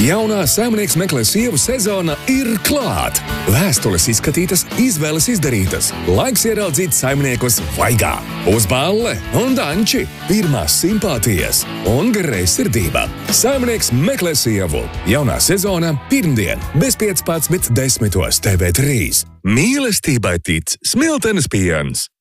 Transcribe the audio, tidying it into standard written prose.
Jaunā Saimnieks meklē sievu sezona ir klāt. Vēstules izskatītas, izvēles izdarītas. Laiks ieraudzīt saimniekus vaigā. Uz balle un danči, pirmās simpātijas un greizsirdība. Saimnieks meklē sievu. Jaunā sezona pirmdien, bez 15.10. TV3. Mīlestībai tic Smiltenes piens.